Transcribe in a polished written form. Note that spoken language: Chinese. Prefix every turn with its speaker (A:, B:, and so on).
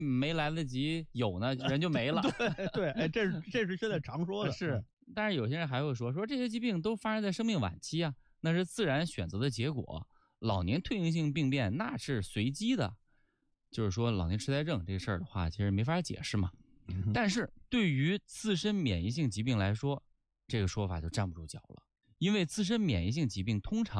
A: 没来得及有呢，人就没了。
B: 对，哎，这是现在常说的。
A: 是，但是有些人还会说这些疾病都发生在生命晚期啊，那是自然选择的结果。老年退行性病变那是随机的，就是说老年痴呆症这个事儿的话，其实没法解释嘛。但是对于自身免疫性疾病来说，这个说法就站不住脚了，因为自身免疫性疾病通常